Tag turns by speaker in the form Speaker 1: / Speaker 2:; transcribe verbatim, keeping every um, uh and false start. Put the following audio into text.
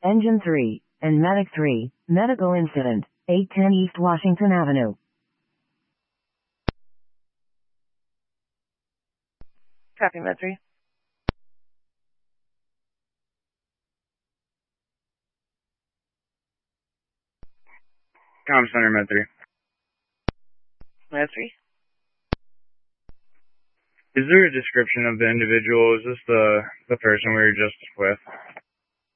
Speaker 1: Engine three, and Medic three, medical incident, eight ten East Washington Avenue.
Speaker 2: Copy, Med three.
Speaker 3: Comm Center, Med three.
Speaker 2: Med three.
Speaker 3: Is there a description of the individual? Is this the, the person we were just with?